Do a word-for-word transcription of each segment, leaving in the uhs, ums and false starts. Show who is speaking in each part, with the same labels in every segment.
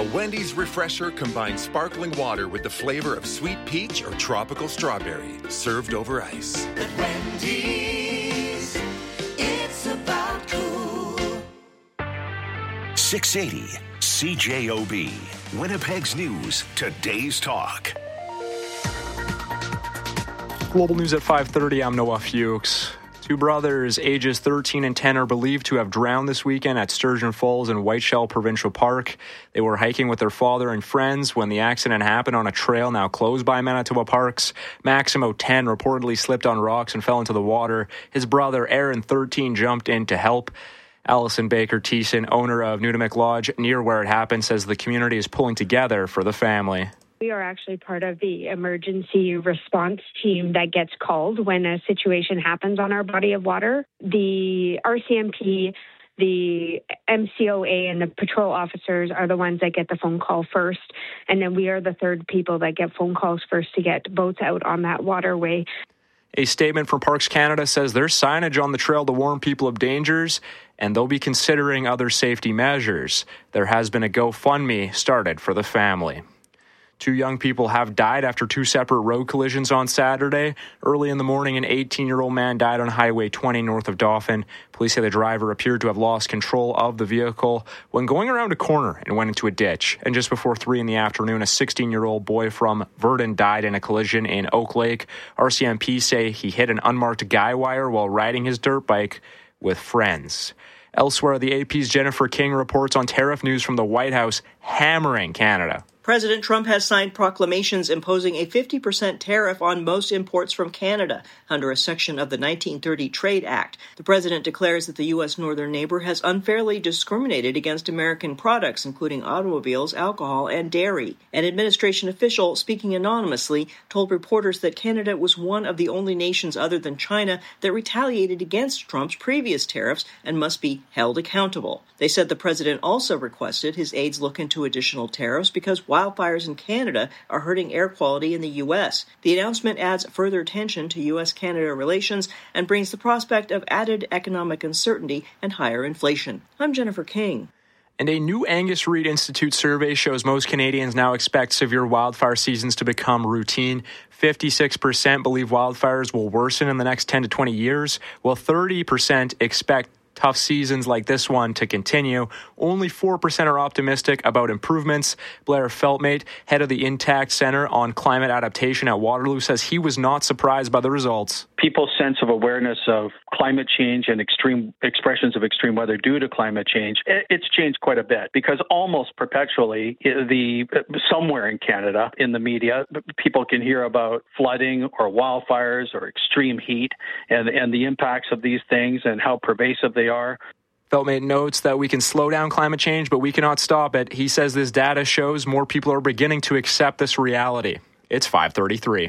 Speaker 1: A Wendy's refresher combines sparkling water with the flavor of sweet peach or tropical strawberry, served over ice.
Speaker 2: At Wendy's, it's about cool.
Speaker 3: six eighty C J O B, Winnipeg's News, today's talk.
Speaker 4: Global News at five thirty, I'm Noah Fuchs. Two brothers, ages thirteen and ten, are believed to have drowned this weekend at Sturgeon Falls in Whiteshell Provincial Park. They were hiking with their father and friends when the accident happened on a trail now closed by Manitoba Parks. Maximo, ten, reportedly slipped on rocks and fell into the water. His brother, Aaron, thirteen, jumped in to help. Allison Baker Thiessen, owner of Nudimick Lodge, near where it happened, says the community is pulling together for the family.
Speaker 5: We are actually part of the emergency response team that gets called when a situation happens on our body of water. The R C M P, the M C O A, and the patrol officers are the ones that get the phone call first. And then we are the third people that get phone calls first to get boats out on that waterway.
Speaker 4: A statement from Parks Canada says there's signage on the trail to warn people of dangers, and they'll be considering other safety measures. There has been a GoFundMe started for the family. Two young people have died after two separate road collisions on Saturday. Early in the morning, an eighteen-year-old man died on Highway twenty north of Dauphin. Police say the driver appeared to have lost control of the vehicle when going around a corner and went into a ditch. And just before three in the afternoon, a sixteen-year-old boy from Verdon died in a collision in Oak Lake. R C M P say he hit an unmarked guy wire while riding his dirt bike with friends. Elsewhere, the A P's Jennifer King reports on tariff news from the White House hammering Canada.
Speaker 6: President Trump has signed proclamations imposing a fifty percent tariff on most imports from Canada under a section of the nineteen thirty Trade Act. The president declares that the U S northern neighbor has unfairly discriminated against American products, including automobiles, alcohol, and dairy. An administration official, speaking anonymously, told reporters that Canada was one of the only nations other than China that retaliated against Trump's previous tariffs and must be held accountable. They said the president also requested his aides look into additional tariffs because wildfires in Canada are hurting air quality in the U S. The announcement adds further tension to U S Canada relations and brings the prospect of added economic uncertainty and higher inflation. I'm Jennifer King.
Speaker 4: And a new Angus Reid Institute survey shows most Canadians now expect severe wildfire seasons to become routine. fifty-six percent believe wildfires will worsen in the next ten to twenty years, while thirty percent expect tough seasons like this one to continue. Only four percent are optimistic about improvements. Blair Feltmate, head of the Intact Center on Climate Adaptation at Waterloo, says he was not surprised by the results.
Speaker 7: People's sense of awareness of climate change and extreme expressions of extreme weather due to climate change, it's changed quite a bit because almost perpetually, the somewhere in Canada, in the media, people can hear about flooding or wildfires or extreme heat and, and the impacts of these things and how pervasive they are.
Speaker 4: Feltmate notes that we can slow down climate change, but we cannot stop it. He says this data shows more people are beginning to accept this reality. It's five thirty-three.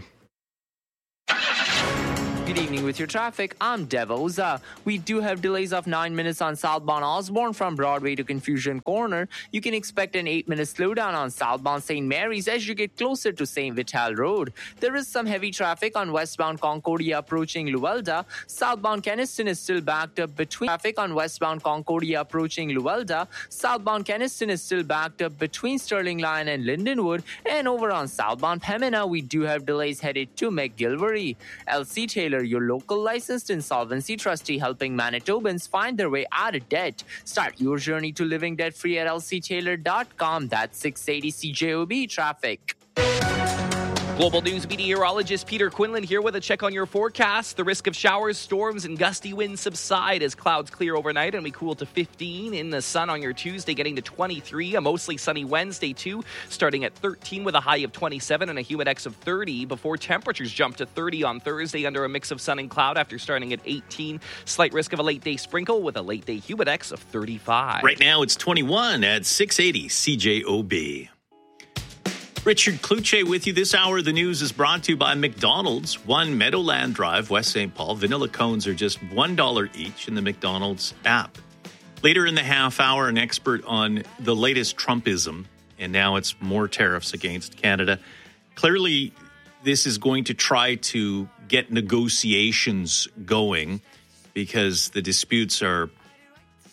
Speaker 8: Good evening with your traffic. I'm Deva Oza. We do have delays of nine minutes on southbound Osborne from Broadway to Confusion Corner. You can expect an eight minute slowdown on southbound Saint Mary's as you get closer to Saint Vital Road. There is some heavy traffic on westbound Concordia approaching Luelda. Southbound Keniston is still backed up between traffic on westbound Concordia approaching Luelda. Southbound Keniston is still backed up between Sterling Line and Lindenwood. And over on southbound Pembina, we do have delays headed to McGilvery. L C Taylor, your local licensed insolvency trustee, helping Manitobans find their way out of debt. Start your journey to living debt-free at l c taylor dot com. That's six eighty C J O B traffic.
Speaker 9: Global News meteorologist Peter Quinlan here with a check on your forecast. The risk of showers, storms, and gusty winds subside as clouds clear overnight and we cool to fifteen in the sun on your Tuesday, getting to twenty-three. A mostly sunny Wednesday, too, starting at thirteen with a high of twenty-seven and a humidex of thirty before temperatures jump to thirty on Thursday under a mix of sun and cloud after starting at eighteen. Slight risk of a late-day sprinkle with a late-day humidex of thirty-five.
Speaker 10: Right now, it's twenty-one at six eighty C J O B. Richard Kluche with you this hour. The news is brought to you by McDonald's. One Meadowland Drive, West Saint Paul. Vanilla cones are just one dollar each in the McDonald's app. Later in the half hour, an expert on the latest Trumpism, and now it's more tariffs against Canada. Clearly, this is going to try to get negotiations going because the disputes are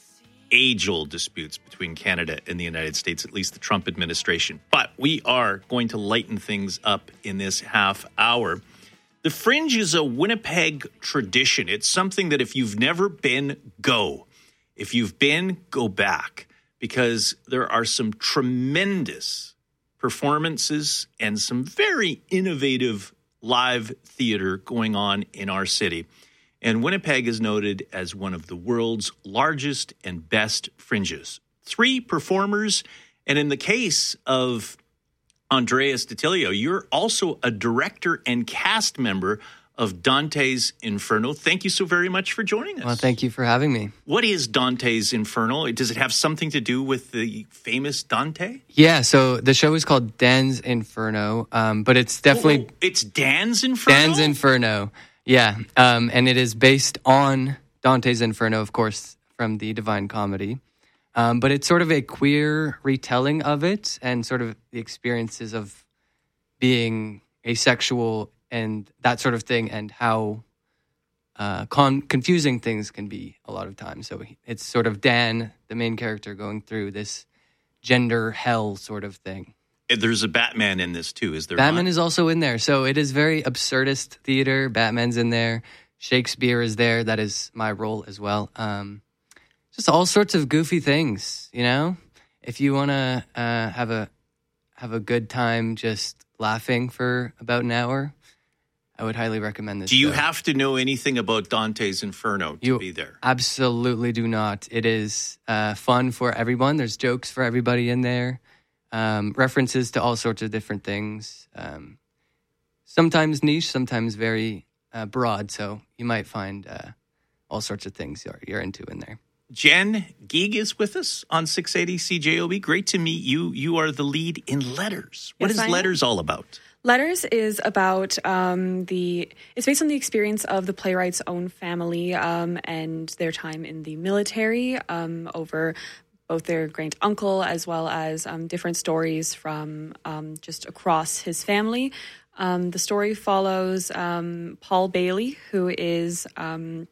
Speaker 10: age-old disputes between Canada and the United States, at least the Trump administration. But we are going to lighten things up in this half hour. The Fringe is a Winnipeg tradition. It's something that if you've never been, go. If you've been, go back, because there are some tremendous performances and some very innovative live theater going on in our city. And Winnipeg is noted as one of the world's largest and best fringes. Three performers, and in the case of Andreas Detilio, you're also a director and cast member of Dante's Inferno. Thank you so very much for joining us.
Speaker 11: Well, thank you for having me.
Speaker 10: What is Dante's Inferno? Does it have something to do with the famous Dante?
Speaker 11: Yeah, so the show is called Dan's Inferno, um, but it's definitely...
Speaker 10: Oh, it's Dan's Inferno?
Speaker 11: Dan's Inferno, yeah. Um, and it is based on Dante's Inferno, of course, from the Divine Comedy. Um, but it's sort of a queer retelling of it and sort of the experiences of being asexual and that sort of thing, and how uh, con- confusing things can be a lot of times. So it's sort of Dan, the main character, going through this gender hell sort of thing.
Speaker 10: There's a Batman in this too, is there
Speaker 11: Batman
Speaker 10: not?
Speaker 11: is also in there. So it is very absurdist theater. Batman's in there. Shakespeare is there. That is my role as well. Um, just all sorts of goofy things, you know? If you want to uh, have a have a good time just laughing for about an hour, I would highly recommend this.
Speaker 10: Do you
Speaker 11: show.
Speaker 10: have to know anything about Dante's Inferno to
Speaker 11: you
Speaker 10: be there?
Speaker 11: Absolutely do not. It is uh, fun for everyone. There's jokes for everybody in there. Um, references to all sorts of different things. Um, sometimes niche, sometimes very uh, broad. So you might find uh, all sorts of things you're, you're into in there.
Speaker 10: Jen Geig is with us on six eighty C J O B. Great to meet you. You are the lead in Letters. What
Speaker 12: Yes,
Speaker 10: is
Speaker 12: I am.
Speaker 10: Letters all about?
Speaker 12: Letters is about um, the, it's based on the experience of the playwright's own family um, and their time in the military um, over both their great uncle as well as um, different stories from um, just across his family. Um, the story follows um, Paul Bailey, who is um,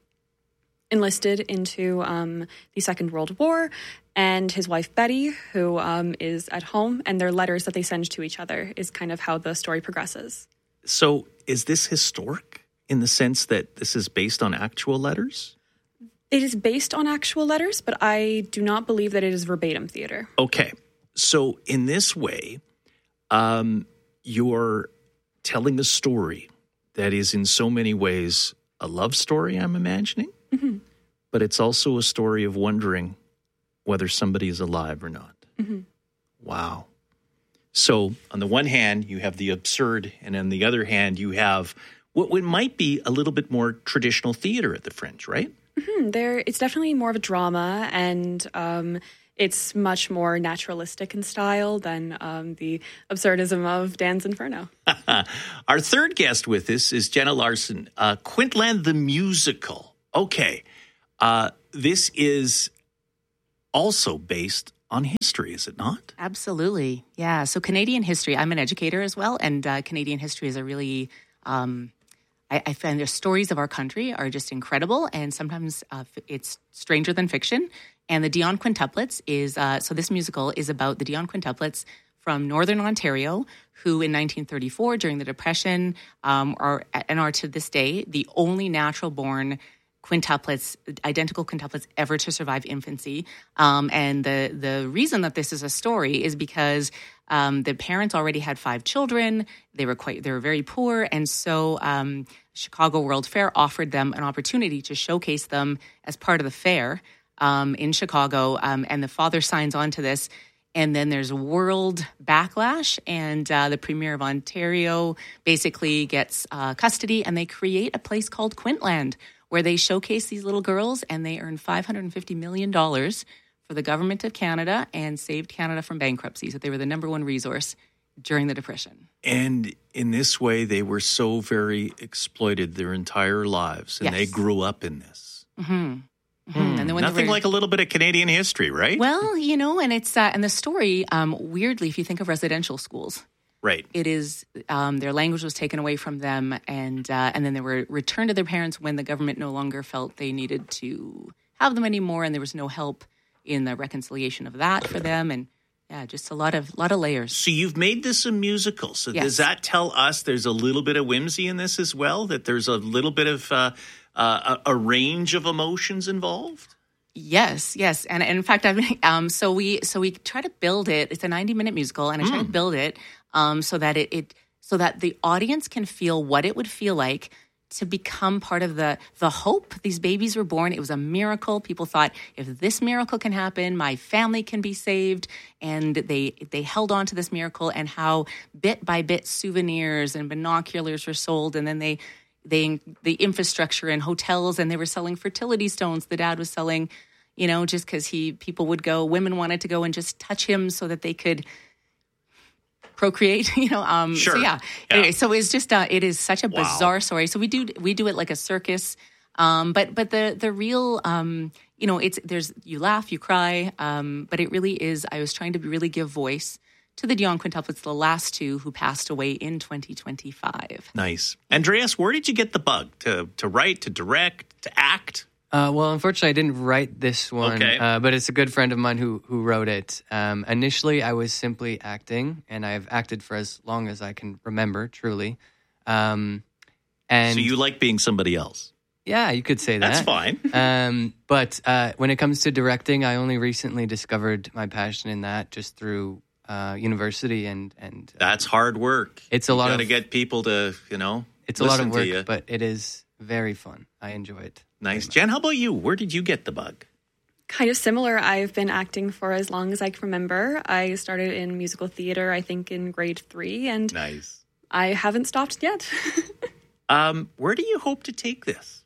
Speaker 12: enlisted into um, the Second World War, and his wife Betty, who um, is at home, and their letters that they send to each other is kind of how the story progresses.
Speaker 10: So is this historic in the sense that this is based on actual letters?
Speaker 12: It is based on actual letters, but I do not believe that it is verbatim theater.
Speaker 10: Okay. So in this way, um, you're telling a story that is in so many ways a love story, I'm imagining,
Speaker 12: Mm-hmm.
Speaker 10: but it's also a story of wondering whether somebody is alive or not.
Speaker 12: Mm-hmm.
Speaker 10: Wow. So on the one hand, you have the absurd, and on the other hand, you have what, what might be a little bit more traditional theater at the Fringe, right?
Speaker 12: Mm-hmm. There, it's definitely more of a drama, and um, it's much more naturalistic in style than um, the absurdism of Dan's Inferno.
Speaker 10: Our third guest with us is Jenna Larson, uh, Quintland the Musical. Okay. Uh, this is also based on history, is it not?
Speaker 13: Absolutely. Yeah. So Canadian history, I'm an educator as well, and uh, Canadian history is a really, um, I, I find the stories of our country are just incredible, and sometimes uh, it's stranger than fiction. And the Dion Quintuplets is, uh, so this musical is about the Dion Quintuplets from Northern Ontario, who in nineteen thirty-four, during the Depression, um, are, and are to this day, the only natural-born quintuplets, identical quintuplets ever to survive infancy. Um, and the the reason that this is a story is because um, the parents already had five children. They were quite they were very poor, and so um, Chicago World Fair offered them an opportunity to showcase them as part of the fair um, in Chicago. Um, and the father signs on to this. And then there's a world backlash, and uh, the Premier of Ontario basically gets uh, custody, and they create a place called Quintland, where they showcase these little girls, and they earn five hundred fifty million dollars for the government of Canada and saved Canada from bankruptcy. So they were the number one resource during the Depression.
Speaker 10: And in this way, they were so very exploited their entire lives, and
Speaker 13: Yes.
Speaker 10: they grew up in this.
Speaker 13: Mm-hmm.
Speaker 10: Hmm.
Speaker 13: And then when they
Speaker 10: Nothing
Speaker 13: were-
Speaker 10: like a little bit of Canadian history, right?
Speaker 13: Well, you know, and it's uh, and the story, um, weirdly, if you think of residential schools,
Speaker 10: right.
Speaker 13: it is um, their language was taken away from them, and uh, and then they were returned to their parents when the government no longer felt they needed to have them anymore, and there was no help in the reconciliation of that for them. And yeah, just a lot of lot of layers.
Speaker 10: So you've made this a musical. So
Speaker 13: Yes.
Speaker 10: does that tell us there's a little bit of whimsy in this as well? That there's a little bit of uh, uh, a, a range of emotions involved?
Speaker 13: Yes, yes, and, and in fact, I've um, so we so we try to build it. It's a ninety minute musical, and I try
Speaker 10: Mm.
Speaker 13: to build it um, so that it, it so that the audience can feel what it would feel like to become part of the the hope. These babies were born. It was a miracle. People thought, if this miracle can happen, my family can be saved. And they they held on to this miracle, and how bit by bit souvenirs and binoculars were sold, and then they they the infrastructure and hotels, and they were selling fertility stones. The dad was selling, you know, just because he people would go, women wanted to go and just touch him so that they could procreate, you know. Um,
Speaker 10: Sure.
Speaker 13: So yeah.
Speaker 10: Yeah.
Speaker 13: Anyway, so it's just uh, it is such a
Speaker 10: Wow.
Speaker 13: bizarre story. So we do we do it like a circus, um, but but the the real um, you know, it's there's you laugh, you cry, um, but it really is. I was trying to really give voice to the Dion quintuplets, the last two who passed away in twenty twenty-five.
Speaker 10: Nice. Andreas, where did you get the bug to to write, to direct, to act?
Speaker 11: Uh, well, unfortunately, I didn't write this one,
Speaker 10: Okay.
Speaker 11: uh, but it's a good friend of mine who who wrote it. Um, initially, I was simply acting, and I've acted for as long as I can remember, truly. Um, and
Speaker 10: So you like being somebody else?
Speaker 11: yeah, you could say that.
Speaker 10: That's fine.
Speaker 11: um, but uh, when it comes to directing, I only recently discovered my passion in that just through uh, university, and and uh,
Speaker 10: That's hard work.
Speaker 11: It's a
Speaker 10: You
Speaker 11: lot
Speaker 10: gotta
Speaker 11: of-
Speaker 10: get people to, you know,
Speaker 11: it's a lot of
Speaker 10: listen to
Speaker 11: work,
Speaker 10: you.
Speaker 11: but it is very fun. I enjoy it.
Speaker 10: Nice. Jen, how about you? Where did you get the bug?
Speaker 12: Kind of similar. I've been acting for as long as I can remember. I started in musical theater, I think, in grade three, and
Speaker 10: Nice.
Speaker 12: I haven't stopped yet.
Speaker 10: Um, where do you hope to take this?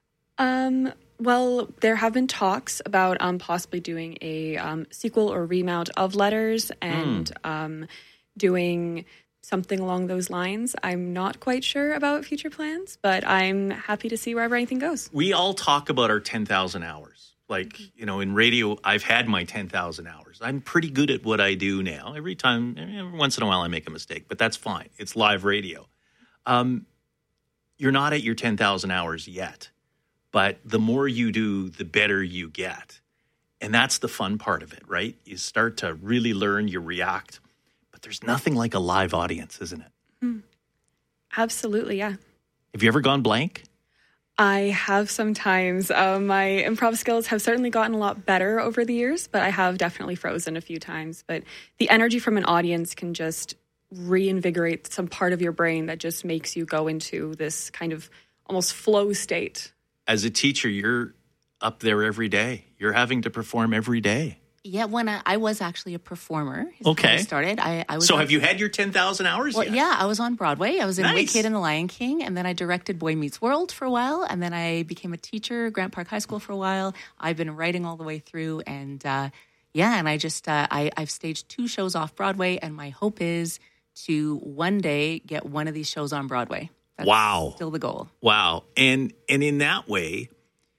Speaker 12: Um, well, there have been talks about um, possibly doing a um, sequel or remount of Letters and um, doing something along those lines. I'm not quite sure about future plans, but I'm happy to see wherever anything goes.
Speaker 10: We all talk about our ten thousand hours. Like, you know, in radio, I've had my ten thousand hours. I'm pretty good at what I do now. Every time, every once in a while, I make a mistake, but that's fine. It's live radio. Um, you're not at your ten thousand hours yet, but the more you do, the better you get. And that's the fun part of it, right? You start to really learn, you react. But there's nothing like a live audience, isn't it?
Speaker 12: Hmm. Absolutely, yeah.
Speaker 10: Have you ever gone blank?
Speaker 12: I have sometimes. Uh, my improv skills have certainly gotten a lot better over the years, but I have definitely frozen a few times. But the energy from an audience can just reinvigorate some part of your brain that just makes you go into this kind of almost flow state.
Speaker 10: As a teacher, you're up there every day. You're having to perform every day.
Speaker 13: Yeah, when I, I was actually a performer. is how
Speaker 10: Okay.
Speaker 13: I started. I, I was
Speaker 10: So
Speaker 13: on-
Speaker 10: have you had your ten thousand hours
Speaker 13: Well,
Speaker 10: yet?
Speaker 13: yeah, I was on Broadway. I was in
Speaker 10: Nice.
Speaker 13: Wicked and The Lion King, and then I directed Boy Meets World for a while, and then I became a teacher at Grant Park High School for a while. I've been writing all the way through, and uh, yeah, and I just uh, I, I've staged two shows off Broadway, and my hope is to one day get one of these shows on Broadway. That's
Speaker 10: Wow.
Speaker 13: still the goal.
Speaker 10: Wow. And and in that way,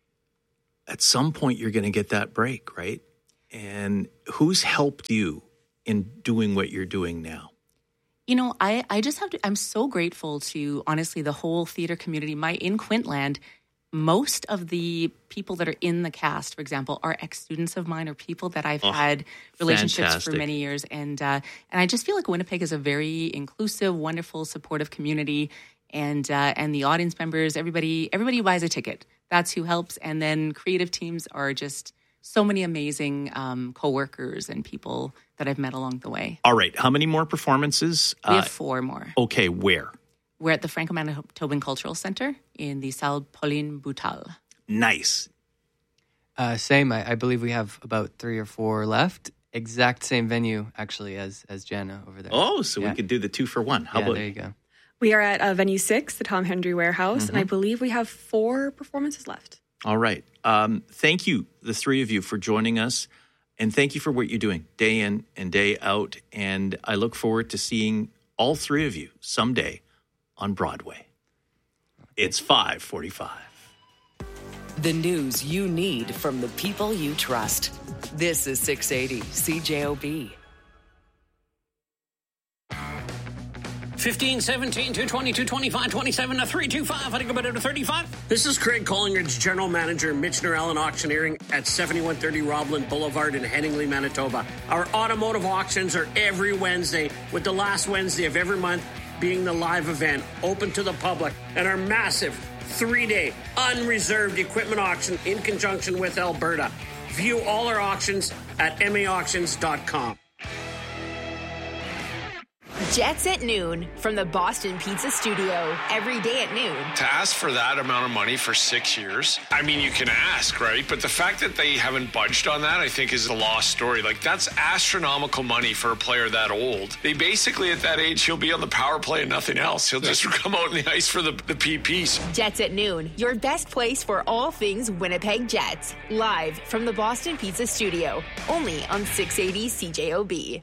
Speaker 10: at some point you're going to get that break, right? And who's helped you in doing what you're doing now?
Speaker 13: You know, I, I just have to, I'm so grateful to, honestly, the whole theater community. My, in Quintland, most of the people that are in the cast, for example, are ex-students of mine or people that I've
Speaker 10: Oh,
Speaker 13: had relationships
Speaker 10: fantastic.
Speaker 13: for many years. And, uh, and I just feel like Winnipeg is a very inclusive, wonderful, supportive community. And, uh, and the audience members, everybody, everybody who buys a ticket, that's who helps. And then creative teams are just so many amazing um, coworkers and people that I've met along the way.
Speaker 10: All right. How many more performances?
Speaker 13: We
Speaker 10: Uh,
Speaker 13: have four more.
Speaker 10: okay. Where?
Speaker 13: We're at the Franco-Manitoban Cultural Center in the Salle Pauline Boutal.
Speaker 10: Nice.
Speaker 11: Uh, same. I, I believe we have about three or four left. Exact same venue, actually, as as Jana over there.
Speaker 10: Oh, so
Speaker 11: Yeah.
Speaker 10: we could do the two for one. How
Speaker 11: Yeah,
Speaker 10: about
Speaker 11: there you go.
Speaker 12: We are at uh, Venue six, the Tom Hendry Warehouse, and I believe we have four performances left.
Speaker 10: All right. Um, thank you, the three of you, for joining us. And thank you for what you're doing day in and day out. And I look forward to seeing all three of you someday on Broadway. It's five forty-five.
Speaker 14: The news you need from the people you trust. This is six eighty C J O B.
Speaker 15: fifteen, seventeen, two twenty, two twenty-five, twenty-seven, to three twenty-five. I think about it to thirty-five. This is Craig Collingridge, General Manager, Michener Allen Auctioneering at seventy-one thirty Roblin Boulevard in Headingley, Manitoba. Our automotive auctions are every Wednesday, with the last Wednesday of every month being the live event, open to the public, and our massive three-day unreserved equipment auction in conjunction with Alberta. View all our auctions at m a auctions dot com.
Speaker 16: Jets at noon from the Boston Pizza Studio. Every day at noon.
Speaker 17: To ask for that amount of money for six years, I mean, you can ask, right? But the fact that they haven't budged on that, I think, is a lost story. Like, that's astronomical money for a player that old. They basically, at that age, he'll be on the power play and nothing else. He'll just come out in the ice for the, the P Ps.
Speaker 16: Jets at noon, your best place for all things Winnipeg Jets. Live from the Boston Pizza Studio. Only on six eighty C J O B.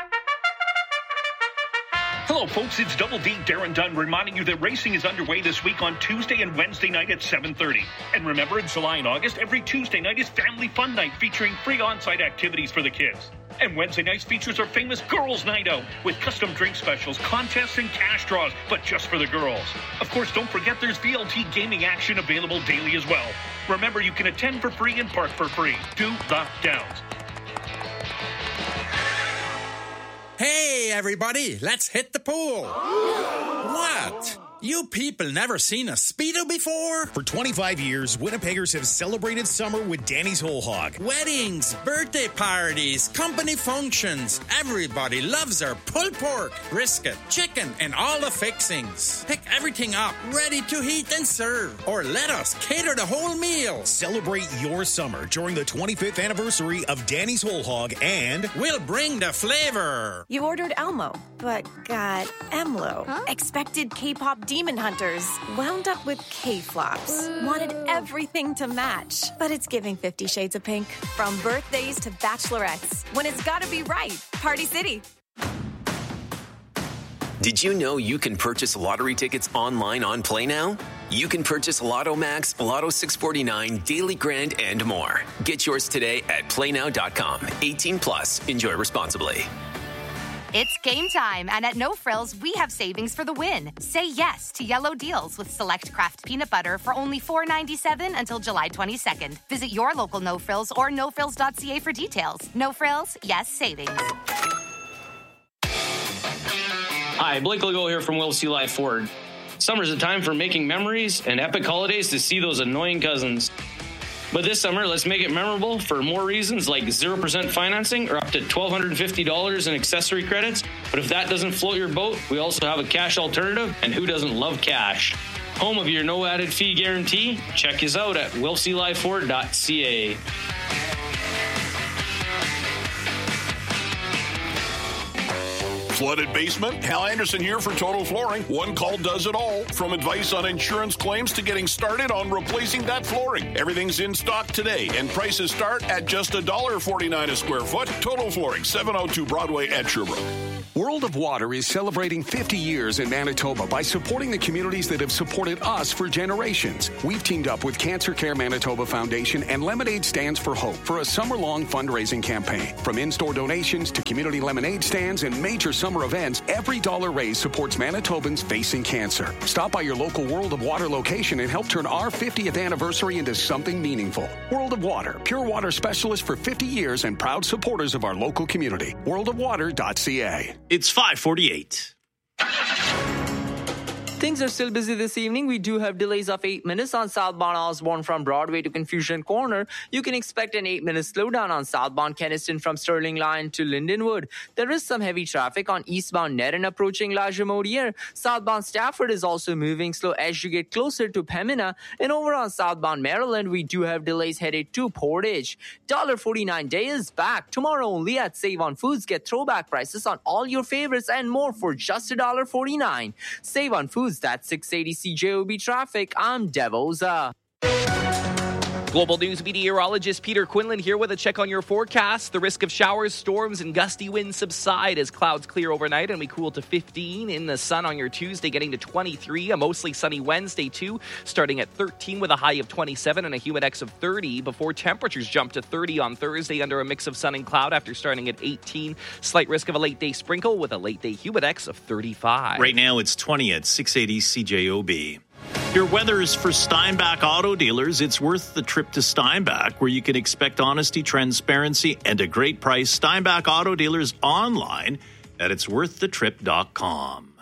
Speaker 18: Hello, folks. It's Double D Darren Dunn reminding you that racing is underway this week on Tuesday and Wednesday night at seven thirty. And remember, in July and August, every Tuesday night is Family Fun Night featuring free on-site activities for the kids. And Wednesday nights features our famous Girls' Night Out with custom drink specials, contests, and cash draws, but just for the girls. Of course, don't forget there's V L T gaming action available daily as well. Remember, you can attend for free and park for free. Do the Downs.
Speaker 19: Hey, everybody, let's hit the pool. What? You people never seen a Speedo before?
Speaker 20: For twenty-five years, Winnipeggers have celebrated summer with Danny's Whole Hog.
Speaker 19: Weddings, birthday parties, company functions. Everybody loves our pulled pork, brisket, chicken, and all the fixings. Pick everything up, ready to heat and serve. Or let us cater the whole meal.
Speaker 20: Celebrate your summer during the twenty-fifth anniversary of Danny's Whole Hog, and
Speaker 19: we'll bring the flavor.
Speaker 21: You ordered Elmo, but got Emlo. Huh? Expected K-pop Demon Hunters, wound up with K-flops. Wanted everything to match, but it's giving Fifty Shades of Pink. From birthdays to bachelorettes, when it's gotta be right. Party City.
Speaker 22: Did you know you can purchase lottery tickets online on Play Now? You can purchase Lotto Max, Lotto six forty-nine, Daily Grand, and more. Get yours today at play now dot com. eighteen plus. Enjoy responsibly.
Speaker 23: It's game time, and at No Frills, we have savings for the win. Say yes to yellow deals with select Kraft peanut butter for only four ninety-seven until July twenty-second. Visit your local No Frills or no frills dot c a for details. No Frills, yes savings.
Speaker 24: Hi, Blake Legault here from Will C. Life Ford. Summer's a time for making memories and epic holidays to see those annoying cousins. But this summer, let's make it memorable for more reasons like zero percent financing or up to twelve fifty dollars in accessory credits. But if that doesn't float your boat, we also have a cash alternative, and who doesn't love cash? Home of your no added fee guarantee? Check us out at will c life ford dot c a.
Speaker 25: Flooded basement? Hal Anderson here for Total Flooring. One call does it all. From advice on insurance claims to getting started on replacing that flooring. Everything's in stock today, and prices start at just one dollar forty-nine a square foot. Total Flooring, seven oh two Broadway at Sherbrooke.
Speaker 26: World of Water is celebrating fifty years in Manitoba by supporting the communities that have supported us for generations. We've teamed up with Cancer Care Manitoba Foundation and Lemonade Stands for Hope for a summer-long fundraising campaign. From in-store donations to community lemonade stands and major summer events, every dollar raised supports Manitobans facing cancer. Stop by your local World of Water location and help turn our fiftieth anniversary into something meaningful. World of Water, pure water specialist for fifty years and proud supporters of our local community. world of water dot c a.
Speaker 10: It's five forty-eight.
Speaker 8: Things are still busy this evening. We do have delays of eight minutes on southbound Osborne from Broadway to Confusion Corner. You can expect an eight-minute slowdown on southbound Keniston from Sterling Line to Lindenwood. There is some heavy traffic on eastbound Nerin approaching La Jamodiere. Southbound Stafford is also moving slow as you get closer to Pembina. And over on southbound Maryland, we do have delays headed to Portage. one forty-nine day is back. Tomorrow only at Save on Foods, get throwback prices on all your favorites and more for just one forty-nine. Save on Foods. That's six eighty C J O B traffic. I'm Devoza.
Speaker 9: Global News meteorologist Peter Quinlan here with a check on your forecast. The risk of showers, storms, and gusty winds subside as clouds clear overnight and we cool to fifteen in the sun on your Tuesday, getting to twenty-three. A mostly sunny Wednesday, too, starting at thirteen with a high of twenty-seven and a humidex of thirty before temperatures jump to thirty on Thursday under a mix of sun and cloud after starting at eighteen. Slight risk of a late day sprinkle with a late day humidex of thirty-five.
Speaker 10: Right now it's twenty at six eighty C J O B. Your weather is for Steinbach Auto Dealers. It's worth the trip to Steinbach, where you can expect honesty, transparency, and a great price. Steinbach Auto Dealers online at its worth the trip dot com.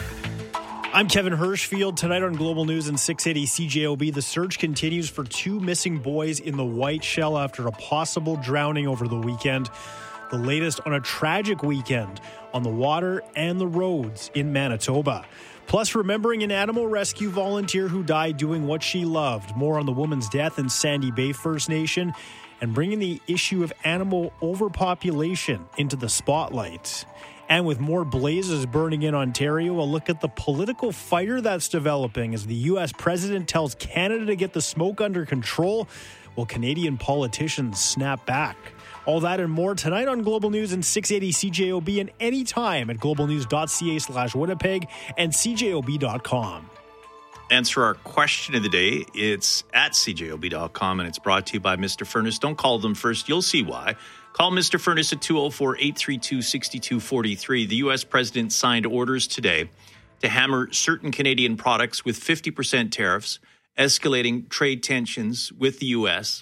Speaker 1: I'm Kevin Hirschfield. Tonight on Global News and six eighty C J O B, the search continues for two missing boys in the White Shell after a possible drowning over the weekend. The latest on a tragic weekend on the water and the roads in Manitoba. Plus, remembering an animal rescue volunteer who died doing what she loved. More on the woman's death in Sandy Bay First Nation and bringing the issue of animal overpopulation into the spotlight. And with more blazes burning in Ontario, a look at the political fire that's developing as the U S president tells Canada to get the smoke under control while Canadian politicians snap back. All that and more tonight on Global News and six eighty C J O B and anytime at globalnews.ca slash Winnipeg and C J O B dot com.
Speaker 10: Answer our question of the day. It's at C J O B dot com and it's brought to you by Mister Furnace. Don't call them first. You'll see why. Call Mister Furnace at two oh four, eight three two, six two four three. The U S president signed orders today to hammer certain Canadian products with fifty percent tariffs, escalating trade tensions with the U S.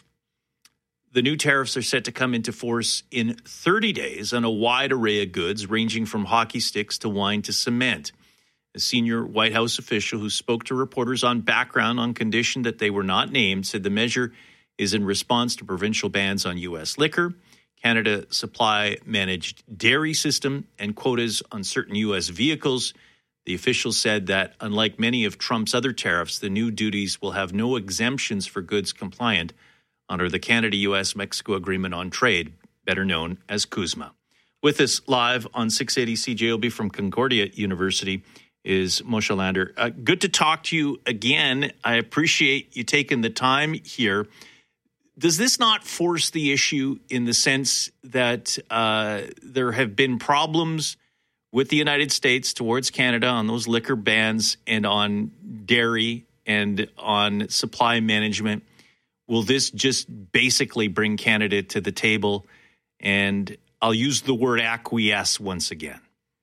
Speaker 10: The new tariffs are set to come into force in thirty days on a wide array of goods, ranging from hockey sticks to wine to cement. A senior White House official who spoke to reporters on background on condition that they were not named said the measure is in response to provincial bans on U S liquor, Canada Supply managed dairy system, and quotas on certain U S vehicles. The official said that, unlike many of Trump's other tariffs, the new duties will have no exemptions for goods compliant under the Canada-U S Mexico Agreement on Trade, better known as CUSMA. With us live on six eighty C J O B from Concordia University is Moshe Lander. Uh, good to talk to you again. I appreciate you taking the time here. Does this not force the issue in the sense that uh, there have been problems with the United States towards Canada on those liquor bans and on dairy and on supply management? Will this just basically bring Canada to the table? And I'll use the word acquiesce once again.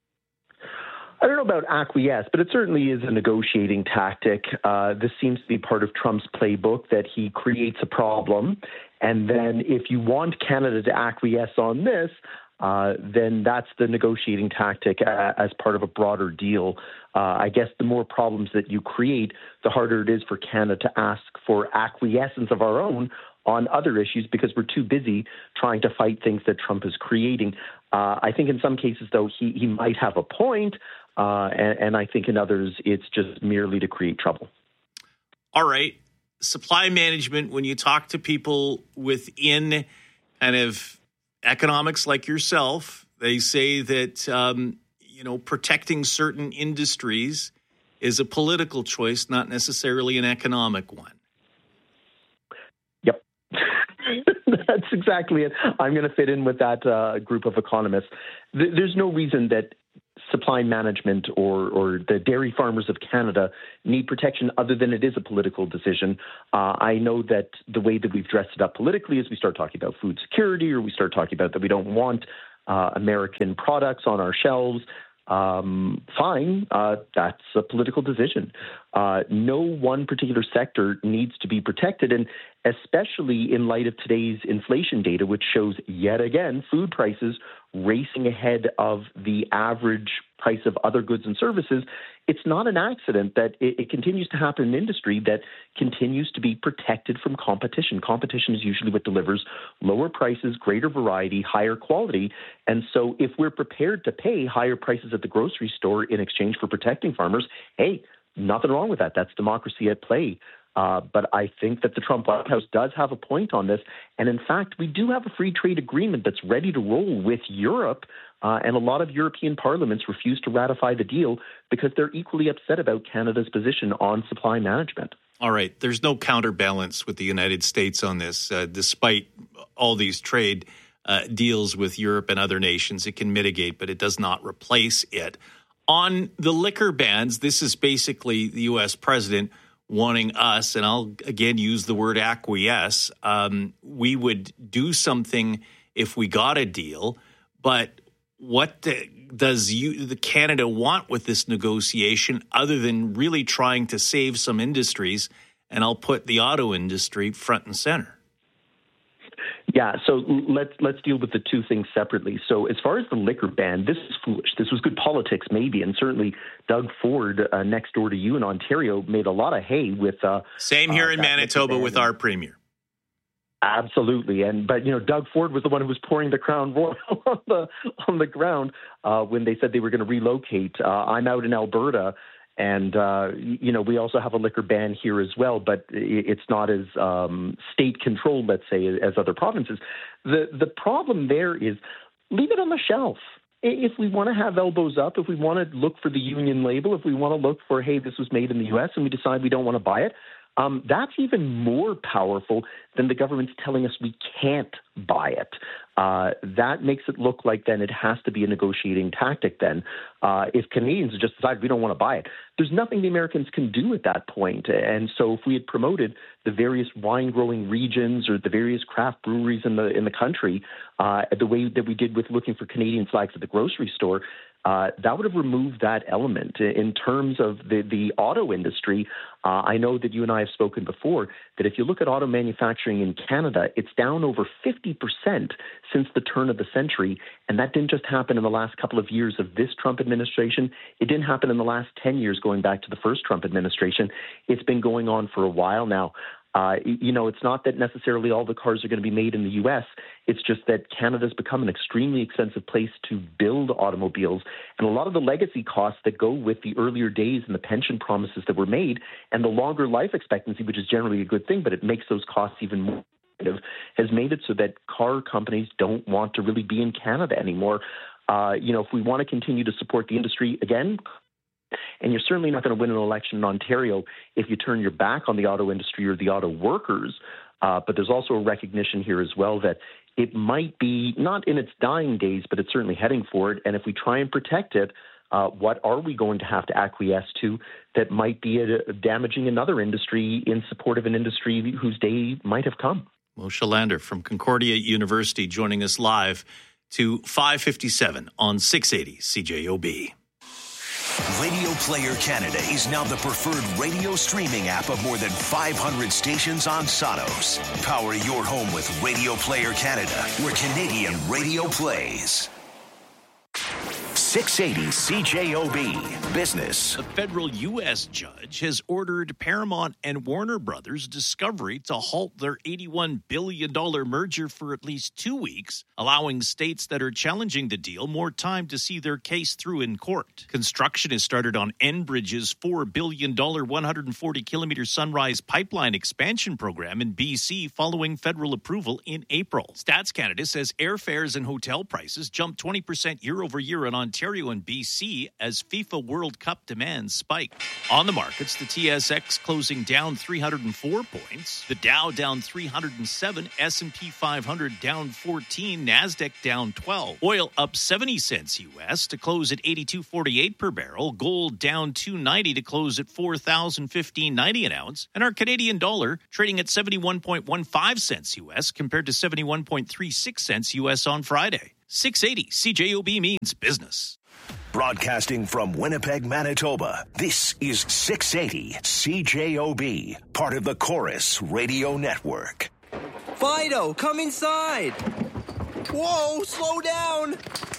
Speaker 2: I don't know about acquiesce, but it certainly is a negotiating tactic. Uh, this seems to be part of Trump's playbook, that he creates a problem. And then if you want Canada to acquiesce on this, uh, then that's the negotiating tactic uh, as part of a broader deal. Uh, I guess the more problems that you create, the harder it is for Canada to ask for acquiescence of our own on other issues, because we're too busy trying to fight things that Trump is creating. Uh, I think in some cases, though, he, he might have a point, uh, and, and I think in others, it's just merely to create trouble.
Speaker 10: All right. Supply management, when you talk to people within kind of economics like yourself, they say that, um, you know, protecting certain industries is a political choice, not necessarily an economic one.
Speaker 2: Yep. That's exactly it. I'm going to fit in with that uh, group of economists. Th- there's no reason that supply management or, or the dairy farmers of Canada need protection other than it is a political decision. Uh, I know that the way that we've dressed it up politically is we start talking about food security, or we start talking about that we don't want uh, American products on our shelves. Um, fine, uh, that's a political decision. Uh, no one particular sector needs to be protected, and especially in light of today's inflation data, which shows yet again food prices racing ahead of the average price of other goods and services. It's not an accident that it, it continues to happen in an industry that continues to be protected from competition. Competition is usually what delivers lower prices, greater variety, higher quality. And so if we're prepared to pay higher prices at the grocery store in exchange for protecting farmers, hey, nothing wrong with that. That's democracy at play. Uh, but I think that the Trump White House does have a point on this. And in fact, we do have a free trade agreement that's ready to roll with Europe. Uh, and a lot of European parliaments refuse to ratify the deal because they're equally upset about Canada's position on supply management.
Speaker 10: All right. There's no counterbalance with the United States on this. Uh, despite all these trade uh, deals with Europe and other nations, it can mitigate, but it does not replace it. On the liquor bans, this is basically the U S president wanting us, and I'll again use the word acquiesce. Um, we would do something if we got a deal, but what the, does you, the Canada want with this negotiation other than really trying to save some industries? And I'll put the auto industry front and center.
Speaker 2: Yeah, so let's let's deal with the two things separately. So as far as the liquor ban, this is foolish. This was good politics, maybe, and certainly Doug Ford, uh, next door to you in Ontario, made a lot of hay with. Uh,
Speaker 10: Same here uh, in Manitoba with our premier.
Speaker 2: Absolutely, and but you know, Doug Ford was the one who was pouring the Crown Royal on the on the ground uh, when they said they were going to relocate. Uh, I'm out in Alberta. And, uh, you know, we also have a liquor ban here as well, but it's not as um, state controlled, let's say, as other provinces. The the problem there is leave it on the shelf. If we want to have elbows up, if we want to look for the union label, if we want to look for, hey, this was made in the U S and we decide we don't want to buy it, um, that's even more powerful than the government's telling us we can't buy it. Uh, that makes it look like then it has to be a negotiating tactic then. Uh, if Canadians just decide we don't want to buy it, there's nothing the Americans can do at that point. And so if we had promoted the various wine-growing regions or the various craft breweries in the in the country, uh, the way that we did with looking for Canadian flags at the grocery store, Uh, that would have removed that element. In terms of the, the auto industry, uh, I know that you and I have spoken before that if you look at auto manufacturing in Canada, it's down over fifty percent since the turn of the century, and that didn't just happen in the last couple of years of this Trump administration. It didn't happen in the last ten years going back to the first Trump administration. It's been going on for a while now. Uh, you know, it's not that necessarily all the cars are going to be made in the U S. It's just that Canada's become an extremely expensive place to build automobiles. And a lot of the legacy costs that go with the earlier days and the pension promises that were made and the longer life expectancy, which is generally a good thing, but it makes those costs even more expensive, has made it so that car companies don't want to really be in Canada anymore. Uh, you know, if we want to continue to support the industry, again, and you're certainly not going to win an election in Ontario if you turn your back on the auto industry or the auto workers. Uh, but there's also a recognition here as well that it might be not in its dying days, but it's certainly heading for it. And if we try and protect it, uh, what are we going to have to acquiesce to that might be a, damaging another industry in support of an industry whose day might have come?
Speaker 10: Moshe Lander from Concordia University joining us live to five fifty-seven on six eighty C J O B.
Speaker 20: Radio Player Canada is now the preferred radio streaming app of more than five hundred stations on Sonos. Power your home with Radio Player Canada, where Canadian radio plays. six eighty C J O B Business.
Speaker 10: A federal U S judge has ordered Paramount and Warner Brothers Discovery to halt their eighty-one billion dollars merger for at least two weeks, allowing states that are challenging the deal more time to see their case through in court. Construction has started on Enbridge's four billion dollars, one hundred forty kilometer Sunrise Pipeline expansion program in B C following federal approval in April. Stats Canada says airfares and hotel prices jumped twenty percent year over year in Ontario and B C as FIFA World Cup demand spiked. On the markets, the T S X closing down three hundred four points, the Dow down three hundred seven, S and P five hundred down fourteen, NASDAQ down twelve. Oil up seventy cents U S to close at eighty-two forty-eight per barrel, gold down two ninety to close at four thousand fifteen ninety an ounce, and our Canadian dollar trading at seventy-one point one five cents U S compared to seventy-one point three six cents U S on Friday. six eighty C J O B means business.
Speaker 20: Broadcasting from Winnipeg, Manitoba, this is six eighty C J O B, part of the Chorus Radio Network.
Speaker 3: Fido, come inside. Whoa, slow down.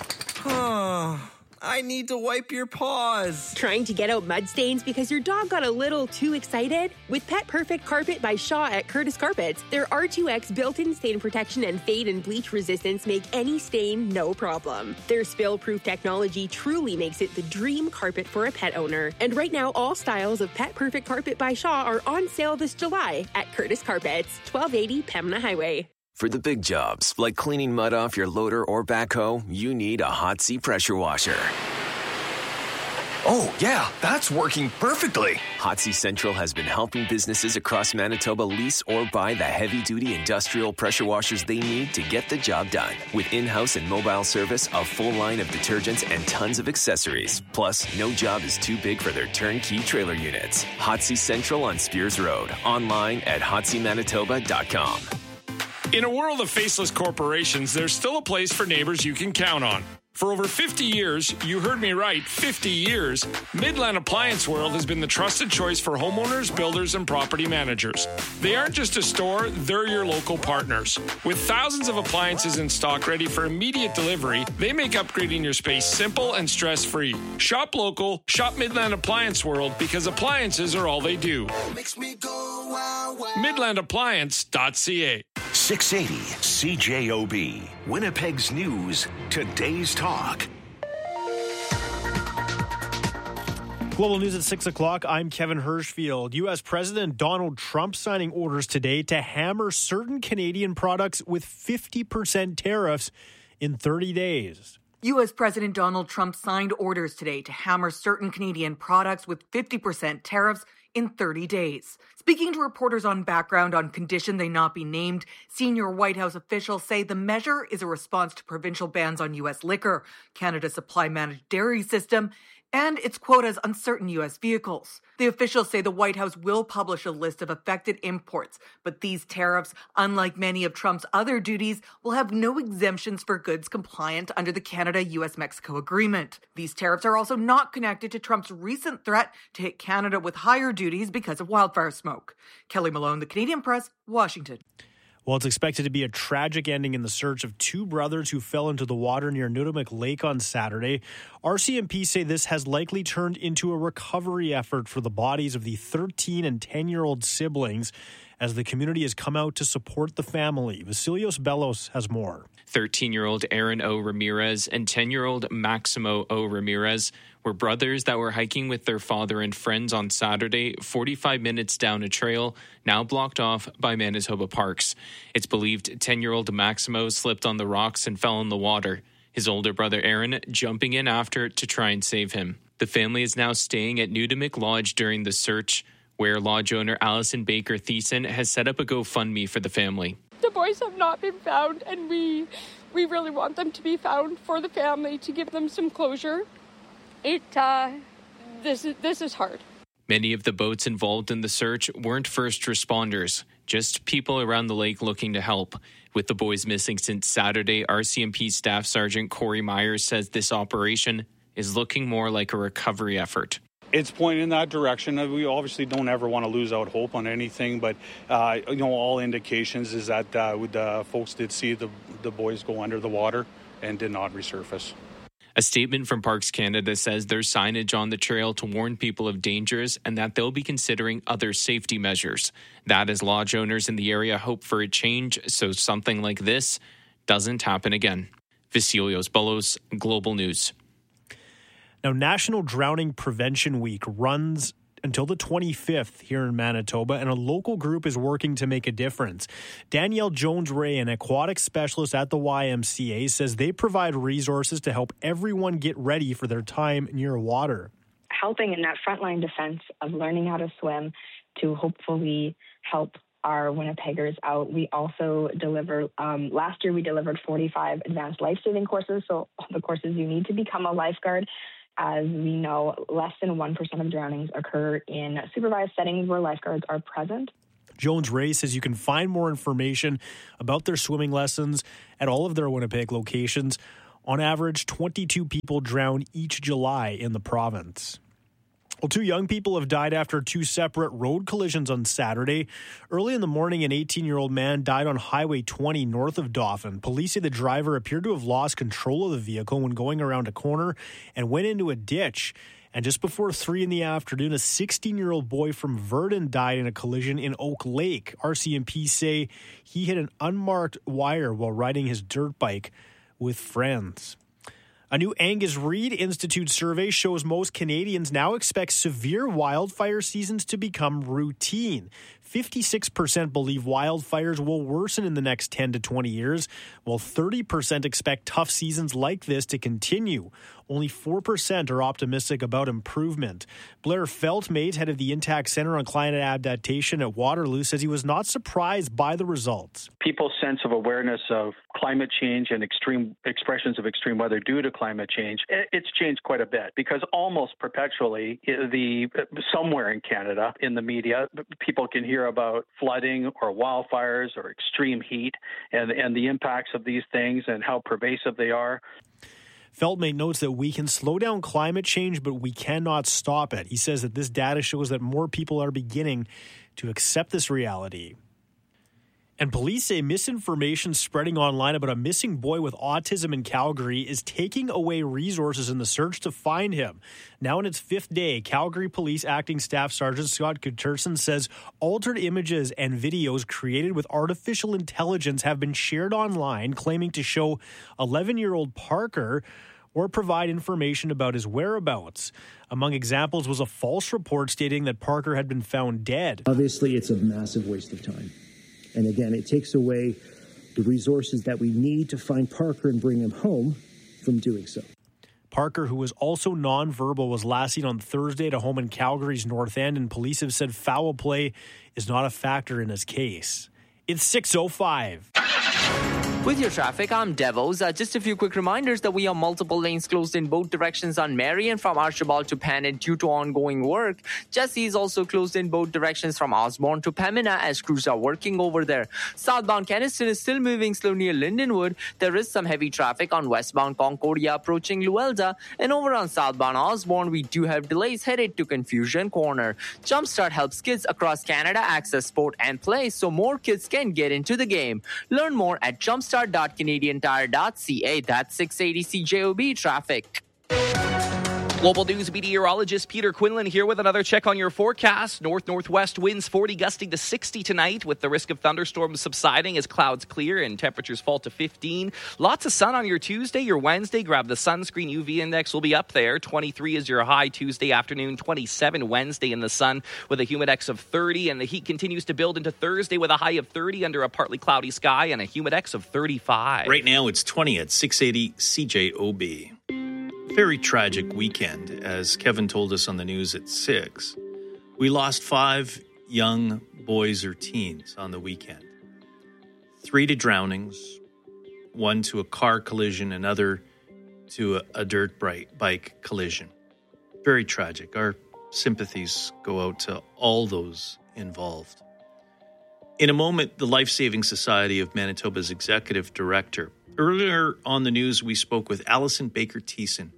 Speaker 3: I need to wipe your paws.
Speaker 4: Trying to get out mud stains because your dog got a little too excited? With Pet Perfect Carpet by Shaw at Curtis Carpets, their R two X built-in stain protection and fade and bleach resistance make any stain no problem. Their spill-proof technology truly makes it the dream carpet for a pet owner. And right now, all styles of Pet Perfect Carpet by Shaw are on sale this July at Curtis Carpets, twelve eighty Pembina Highway.
Speaker 22: For the big jobs, like cleaning mud off your loader or backhoe, you need a Hot Sea pressure washer.
Speaker 5: Oh, yeah, that's working perfectly.
Speaker 22: Hotsy Central has been helping businesses across Manitoba lease or buy the heavy-duty industrial pressure washers they need to get the job done. With in-house and mobile service, a full line of detergents, and tons of accessories. Plus, no job is too big for their turnkey trailer units. Hotsy Central on Spears Road. Online at hotsy manitoba dot com.
Speaker 6: In a world of faceless corporations, there's still a place for neighbors you can count on. For over fifty years, you heard me right, fifty years, Midland Appliance World has been the trusted choice for homeowners, builders, and property managers. They aren't just a store, they're your local partners. With thousands of appliances in stock ready for immediate delivery, they make upgrading your space simple and stress-free. Shop local, shop Midland Appliance World, because appliances are all they do. midland appliance dot c a.
Speaker 20: six eighty C J O B, Winnipeg's News, Today's Talk.
Speaker 1: Global News at six o'clock. I'm Kevin Hirschfield. U S President Donald Trump signing orders today to hammer certain Canadian products with fifty percent tariffs in thirty days.
Speaker 7: U S President Donald Trump signed orders today to hammer certain Canadian products with fifty percent tariffs in thirty days. Speaking to reporters on background on condition they not be named, senior White House officials say the measure is a response to provincial bans on U S liquor, Canada's supply-managed dairy system, and its quotas on certain U S vehicles. The officials say the White House will publish a list of affected imports, but these tariffs, unlike many of Trump's other duties, will have no exemptions for goods compliant under the Canada-U S Mexico agreement. These tariffs are also not connected to Trump's recent threat to hit Canada with higher duties because of wildfire smoke. Kelly Malone, The Canadian Press, Washington.
Speaker 1: Well, it's expected to be a tragic ending in the search of two brothers who fell into the water near Nudamik Lake on Saturday. R C M P say this has likely turned into a recovery effort for the bodies of the thirteen and ten-year-old siblings as the community has come out to support the family. Vasilios Bellos has more.
Speaker 11: thirteen-year-old Aaron O. Ramirez and ten-year-old Maximo O. Ramirez were brothers that were hiking with their father and friends on Saturday, forty-five minutes down a trail, now blocked off by Manitoba Parks. It's believed ten-year-old Maximo slipped on the rocks and fell in the water. His older brother Aaron jumping in after to try and save him. The family is now staying at Nudamik Lodge during the search, where lodge owner Allison Baker Thiessen has set up a GoFundMe for the family.
Speaker 12: The boys have not been found, and we we really want them to be found for the family to give them some closure. It uh, this is this is hard.
Speaker 11: Many of the boats involved in the search weren't first responders, just people around the lake looking to help. With the boys missing since Saturday, R C M P Staff Sergeant Corey Myers says this operation is looking more like a recovery effort.
Speaker 13: It's pointing in that direction. We obviously don't ever want to lose out hope on anything, but uh, you know, all indications is that uh, the folks did see the the boys go under the water and did not resurface.
Speaker 11: A statement from Parks Canada says there's signage on the trail to warn people of dangers and that they'll be considering other safety measures. That as lodge owners in the area hope for a change so something like this doesn't happen again. Vasilios Bellos, Global News.
Speaker 1: Now, National Drowning Prevention Week runs until the twenty-fifth here in Manitoba, and a local group is working to make a difference. Danielle Jones-Ray, an aquatic specialist at the Y M C A, says they provide resources to help everyone get ready for their time near water.
Speaker 27: Helping in that frontline defense of learning how to swim to hopefully help our Winnipeggers out. We also deliver, um, last year we delivered forty-five advanced life-saving courses, so all the courses you need to become a lifeguard. As we know, less than one percent of drownings occur in supervised settings where lifeguards are present.
Speaker 1: Jones-Ray says you can find more information about their swimming lessons at all of their Winnipeg locations. On average, twenty-two people drown each July in the province. Well, two young people have died after two separate road collisions on Saturday. Early in the morning, an eighteen-year-old man died on Highway twenty north of Dauphin. Police say the driver appeared to have lost control of the vehicle when going around a corner and went into a ditch. And just before three in the afternoon, a sixteen-year-old boy from Verdun died in a collision in Oak Lake. R C M P say he hit an unmarked wire while riding his dirt bike with friends. A new Angus Reid Institute survey shows most Canadians now expect severe wildfire seasons to become routine. fifty-six percent believe wildfires will worsen in the next ten to twenty years, while thirty percent expect tough seasons like this to continue. Only four percent are optimistic about improvement. Blair Feltmate, head of the Intact Center on Climate Adaptation at Waterloo, says he was not surprised by the results.
Speaker 14: People's sense of awareness of climate change and extreme expressions of extreme weather due to climate change, it's changed quite a bit because almost perpetually, the somewhere in Canada, in the media, people can hear about flooding or wildfires or extreme heat and, and the impacts of these things and how pervasive they are.
Speaker 1: Feltmate notes that we can slow down climate change, but we cannot stop it. He says that this data shows that more people are beginning to accept this reality. And police say misinformation spreading online about a missing boy with autism in Calgary is taking away resources in the search to find him. Now in its fifth day, Calgary Police Acting Staff Sergeant Scott Kuterson says altered images and videos created with artificial intelligence have been shared online, claiming to show eleven-year-old Parker or provide information about his whereabouts. Among examples was a false report stating that Parker had been found dead.
Speaker 15: Obviously, it's a massive waste of time. And again, it takes away the resources that we need to find Parker and bring him home from doing so.
Speaker 1: Parker, who was also nonverbal, was last seen on Thursday at a home in Calgary's North End, and police have said foul play is not a factor in his case. It's six oh five.
Speaker 8: With your traffic, I'm Devos. Uh, just a few quick reminders that we have multiple lanes closed in both directions on Marion from Archibald to Panet due to ongoing work. Jesse is also closed in both directions from Osborne to Pembina as crews are working over there. Southbound Keniston is still moving slow near Lindenwood. There is some heavy traffic on westbound Concordia approaching Luelda. And over on southbound Osborne, we do have delays headed to Confusion Corner. Jumpstart helps kids across Canada access sport and play so more kids can get into the game. Learn more at jumpstart dot canadian tire dot c a. That's six eighty C J O B traffic.
Speaker 9: Global News meteorologist Peter Quinlan here with another check on your forecast. North-northwest winds forty gusting to sixty tonight with the risk of thunderstorms subsiding as clouds clear and temperatures fall to fifteen. Lots of sun on your Tuesday. Your Wednesday, grab the sunscreen. U V index will be up there. twenty-three is your high Tuesday afternoon. twenty-seven Wednesday in the sun with a humidex of thirty. And the heat continues to build into Thursday with a high of thirty under a partly cloudy sky and a humidex of thirty-five.
Speaker 10: Right now it's twenty at six eighty C J O B. Very tragic weekend, as Kevin told us on the news at six. We lost five young boys or teens on the weekend. Three to drownings, one to a car collision, another to a, a dirt bike collision. Very tragic. Our sympathies go out to all those involved. In a moment, the Life Saving Society of Manitoba's executive director. Earlier on the news, we spoke with Alison Baker-Thiessen,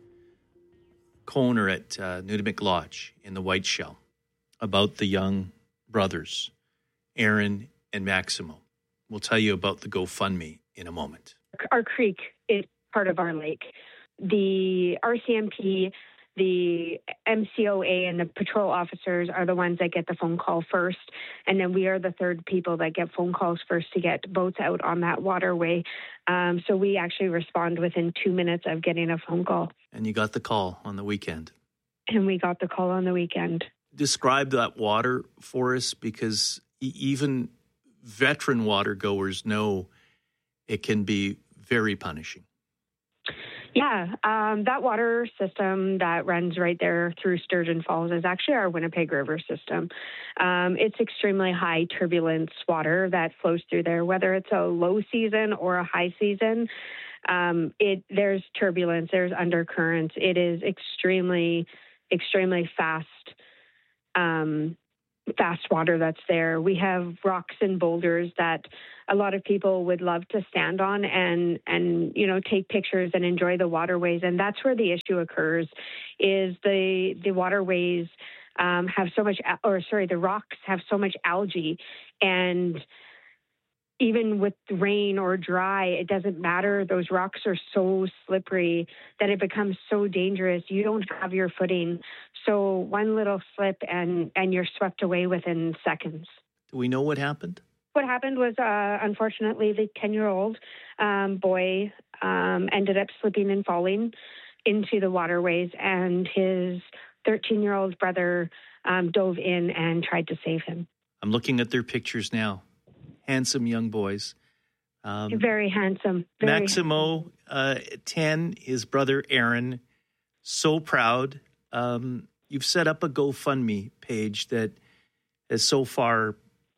Speaker 10: co-owner at uh, Nudimic Lodge in the White Shell, about the young brothers, Aaron and Maximo. We'll tell you about the GoFundMe in a moment.
Speaker 16: Our creek is part of our lake. The R C M P, the M C O A, and the patrol officers are the ones that get the phone call first. And then we are the third people that get phone calls first to get boats out on that waterway. Um, so we actually respond within two minutes of getting a phone call.
Speaker 10: And you got the call on the weekend.
Speaker 16: And we got the call on the weekend.
Speaker 10: Describe that water for us, because even veteran water goers know it can be very punishing.
Speaker 16: Yeah, um, that water system that runs right there through Sturgeon Falls is actually our Winnipeg River system. Um, it's extremely high turbulence water that flows through there, whether it's a low season or a high season. Um, it there's turbulence, there's undercurrents. It is extremely, extremely fast. Um, fast water that's there. We have rocks and boulders that a lot of people would love to stand on and, and, you know, take pictures and enjoy the waterways. And that's where the issue occurs, is the, the waterways um, have so much, or sorry, the rocks have so much algae, and even with rain or dry, it doesn't matter. Those rocks are so slippery that it becomes so dangerous. You don't have your footing. So one little slip and, and you're swept away within seconds.
Speaker 10: Do we know what happened?
Speaker 16: What happened was, uh, unfortunately, the ten-year-old um, boy um, ended up slipping and falling into the waterways, and his thirteen-year-old brother um, dove in and tried to save him.
Speaker 10: I'm looking at their pictures now. Handsome young boys. Um,
Speaker 16: very handsome. Very
Speaker 10: Maximo, uh, ten, his brother Aaron, so proud. Um, you've set up a GoFundMe page that has so far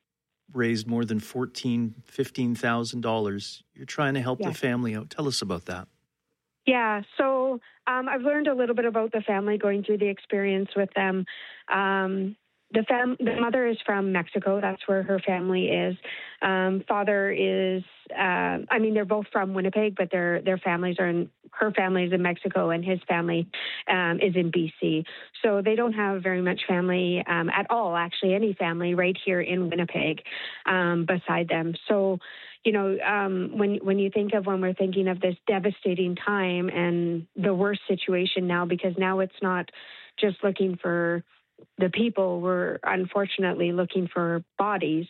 Speaker 10: raised more than fourteen thousand dollars, fifteen thousand dollars. You're trying to help
Speaker 16: Yes.
Speaker 10: the family out. Tell us about that.
Speaker 16: Yeah, so um, I've learned a little bit about the family going through the experience with them. Um, the fam- the mother is from Mexico. That's where her family is. Um, father is, uh, I mean, they're both from Winnipeg, but their their families are in, her family is in Mexico and his family um, is in B C. So they don't have very much family um, at all, actually, any family right here in Winnipeg um, beside them. So, you know, um, when when you think of when we're thinking of this devastating time and the worst situation now, because now it's not just looking for the people, we're unfortunately looking for bodies.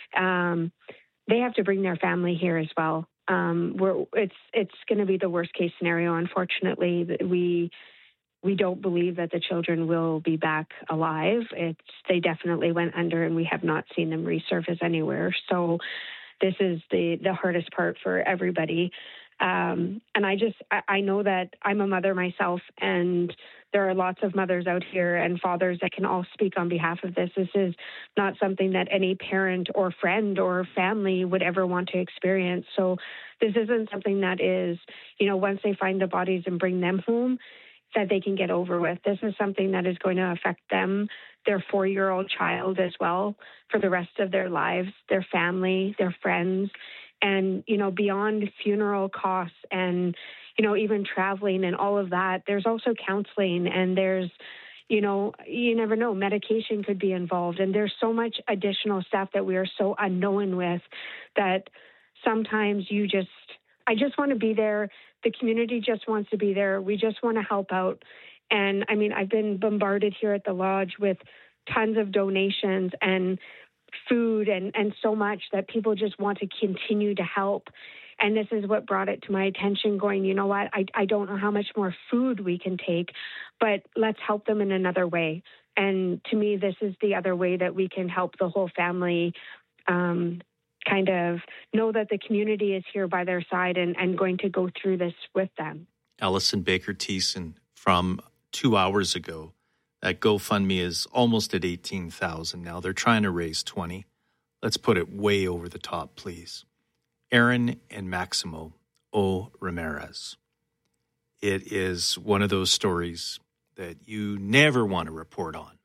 Speaker 16: Um, they have to bring their family here as well. Um, we're, it's it's going to be the worst case scenario. Unfortunately, we we don't believe that the children will be back alive. It's they definitely went under, and we have not seen them resurface anywhere. So this is the the hardest part for everybody. Um, and I just, I, I know that I'm a mother myself, and there are lots of mothers out here and fathers that can all speak on behalf of this. This is not something that any parent or friend or family would ever want to experience. So this isn't something that is, you know, once they find the bodies and bring them home, that they can get over with. This is something that is going to affect them, their four-year-old child as well, for the rest of their lives, their family, their friends. And, you know, beyond funeral costs and, you know, even traveling and all of that, there's also counseling, and there's, you know, you never know, medication could be involved. And there's so much additional stuff that we are so unknown with that sometimes you just, I just want to be there. The community just wants to be there. We just want to help out. And I mean, I've been bombarded here at the lodge with tons of donations and food and, and so much that people just want to continue to help. And this is what brought it to my attention, going, you know what, I, I don't know how much more food we can take, but let's help them in another way. And to me, this is the other way that we can help the whole family um, kind of know that the community is here by their side and, and going to go through this with them.
Speaker 10: Allison Baker-Thiessen from two hours ago. That GoFundMe is almost at eighteen thousand now. They're trying to raise twenty. Let's put it way over the top, please. Aaron and Maximo O. Ramirez. It is one of those stories that you never want to report on.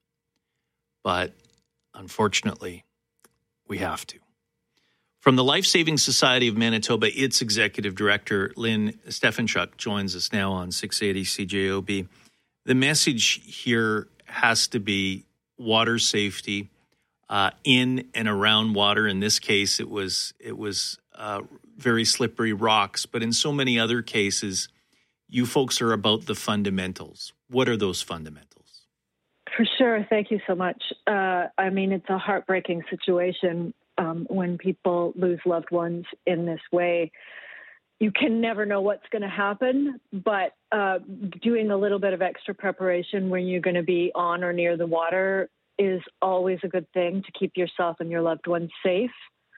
Speaker 10: But unfortunately, we have to. From the Life Saving Society of Manitoba, its executive director, Lynn Stefanchuk, joins us now on six eighty C J O B. The message here has to be water safety uh, in and around water. In this case, it was it was uh, very slippery rocks. But in so many other cases, you folks are about the fundamentals. What are those fundamentals?
Speaker 17: For sure. Thank you so much. Uh, I mean, it's a heartbreaking situation um, when people lose loved ones in this way. You can never know what's going to happen, but uh, doing a little bit of extra preparation when you're going to be on or near the water is always a good thing to keep yourself and your loved ones safe.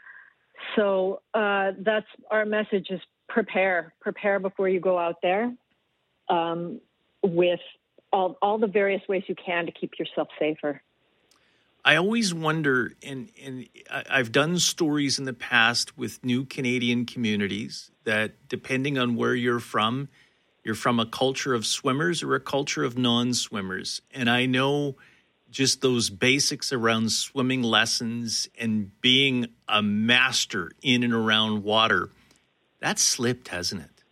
Speaker 17: So uh, that's our message: is prepare, prepare before you go out there um, with all, all the various ways you can to keep yourself safer.
Speaker 10: I always wonder, and, and I've done stories in the past with new Canadian communities that depending on where you're from, you're from a culture of swimmers or a culture of non-swimmers. And I know just those basics around swimming lessons and being a master in and around water, that's slipped, hasn't it?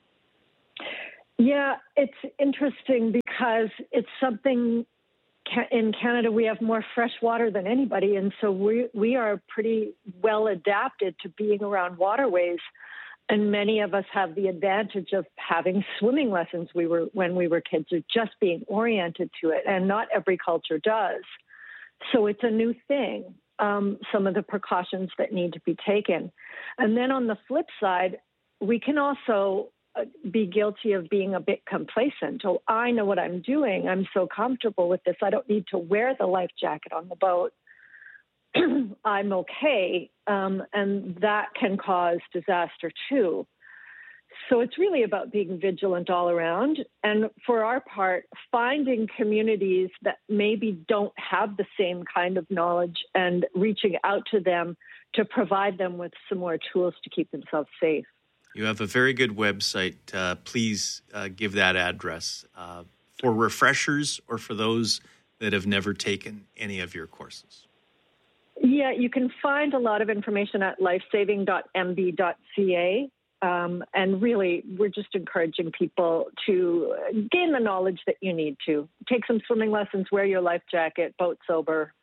Speaker 17: Yeah, it's interesting because it's something in Canada, we have more fresh water than anybody, and so we we are pretty well adapted to being around waterways. And many of us have the advantage of having swimming lessons we were when we were kids, or just being oriented to it. And not every culture does. So it's a new thing, um, some of the precautions that need to be taken. And then on the flip side, we can also be guilty of being a bit complacent. Oh, I know what I'm doing. I'm so comfortable with this. I don't need to wear the life jacket on the boat. I'm okay, um, and that can cause disaster too. So it's really about being vigilant all around. And for our part, finding communities that maybe don't have the same kind of knowledge and reaching out to them to provide them with some more tools to keep themselves safe.
Speaker 10: You have a very good website. Uh, please uh, give that address uh, for refreshers or for those that have never taken any of your courses.
Speaker 17: Yeah, you can find a lot of information at lifesaving dot m b dot c a. Um, and really, we're just encouraging people to gain the knowledge that you need to. Take some swimming lessons, wear your life jacket, boat sober.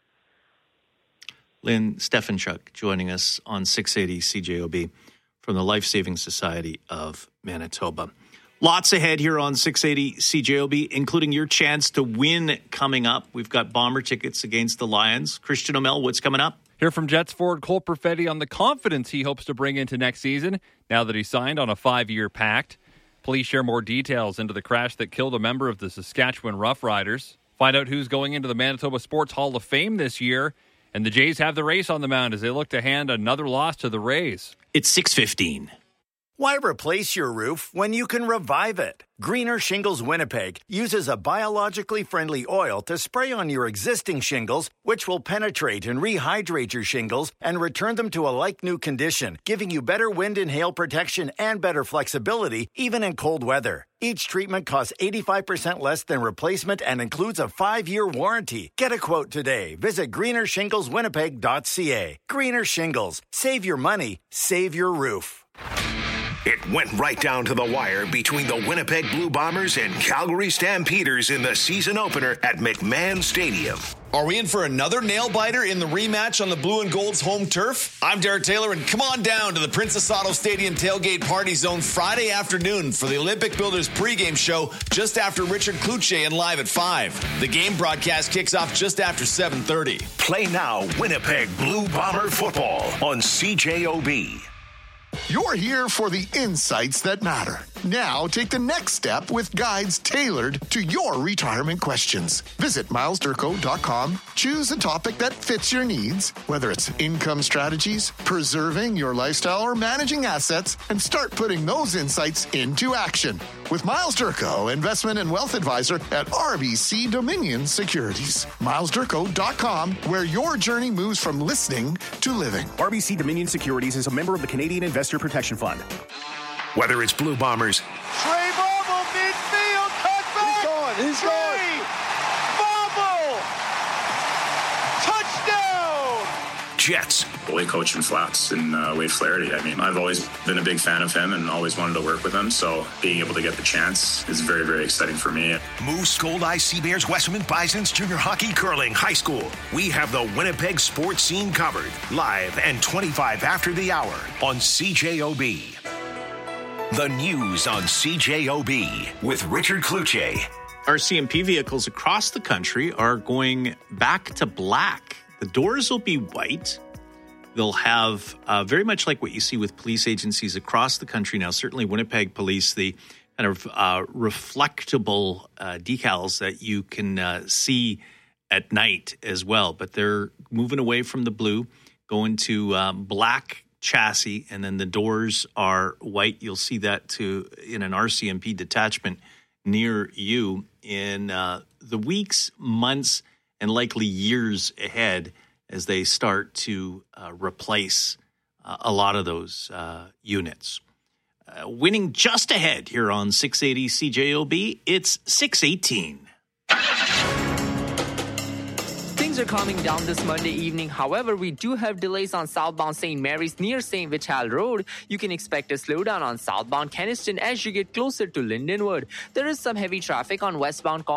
Speaker 10: Lynn Stefanchuk joining us on six eighty C J O B from the Life Saving Society of Manitoba. Lots ahead here on six eighty C J O B, including your chance to win coming up. We've got Bomber tickets against the Lions. Christian O'Mell, what's coming up?
Speaker 18: Hear from Jets forward Cole Perfetti on the confidence he hopes to bring into next season now that he signed on a five-year pact. Police share more details into the crash that killed a member of the Saskatchewan Roughriders. Find out who's going into the Manitoba Sports Hall of Fame this year. And the Jays have the race on the mound as they look to hand another loss to the Rays.
Speaker 10: It's six fifteen.
Speaker 19: Why replace your roof when you can revive it? Greener Shingles Winnipeg uses a biologically friendly oil to spray on your existing shingles, which will penetrate and rehydrate your shingles and return them to a like-new condition, giving you better wind and hail protection and better flexibility, even in cold weather. Each treatment costs eighty-five percent less than replacement and includes a five-year warranty. Get a quote today. Visit greener shingles winnipeg dot c a. Greener Shingles. Save your money. Save your roof.
Speaker 20: It went right down to the wire between the Winnipeg Blue Bombers and Calgary Stampeders in the season opener at McMahon Stadium.
Speaker 21: Are we in for another nail-biter in the rematch on the Blue and Gold's home turf? I'm Derek Taylor, and come on down to the Princess Auto Stadium Tailgate Party Zone Friday afternoon for the Olympic Builders pregame show just after Richard Cloutier and Live at five. The game broadcast kicks off just after seven thirty.
Speaker 20: Play now Winnipeg Blue Bomber football on C J O B.
Speaker 23: You're here for the insights that matter. Now take the next step with guides tailored to your retirement questions. Visit miles durko dot com. Choose a topic that fits your needs, whether it's income strategies, preserving your lifestyle, or managing assets, and start putting those insights into action. With Miles Durko, investment and wealth advisor at R B C Dominion Securities. miles durko dot com, where your journey moves from listening to living.
Speaker 24: R B C Dominion Securities is a member of the Canadian Investor Protection Fund.
Speaker 20: Whether it's Blue Bombers,
Speaker 25: Trey Marble, midfield, cutback.
Speaker 26: He's going. He's
Speaker 25: Trey
Speaker 26: going.
Speaker 25: Marble, touchdown.
Speaker 20: Jets,
Speaker 28: the way coaching Flats and uh, Wade Flaherty. I mean, I've always been a big fan of him and always wanted to work with him. So being able to get the chance is very, very exciting for me.
Speaker 20: Moose, Gold-Eye, Sea Bears, Westerman, Bisons, Junior Hockey, Curling, High School. We have the Winnipeg sports scene covered. Live and twenty-five after the hour on C J O B. The news on C J O B with Richard Cloutier.
Speaker 10: R C M P vehicles across the country are going back to black. The doors will be white. They'll have uh, very much like what you see with police agencies across the country now. Certainly Winnipeg Police, the kind of uh, reflectable uh, decals that you can uh, see at night as well. But they're moving away from the blue, going to um, black chassis, and then the doors are white. You'll see that too in an R C M P detachment near you in uh, the weeks, months, and likely years ahead as they start to uh, replace uh, a lot of those uh, units. Uh, winning just ahead here on six eighty C J O B, it's six eighteen.
Speaker 8: Things are calming down this Monday evening. However, we do have delays on southbound Saint Mary's near Saint Vital Road. You can expect a slowdown on southbound Keniston as you get closer to Lindenwood. There is some heavy traffic on westbound